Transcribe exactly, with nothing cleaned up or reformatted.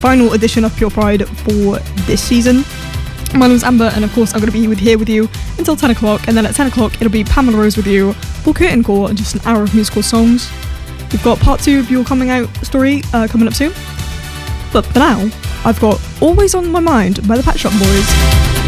final edition of Pure Pride for this season. My name's Amber, and of course I'm going to be with, here with you until ten o'clock, and then at ten o'clock it'll be Pamela Rose with you for Curtain Call and just an hour of musical songs. We've got part two of your coming out story uh, coming up soon. But for now, I've got Always on My Mind by the Pet Shop Boys.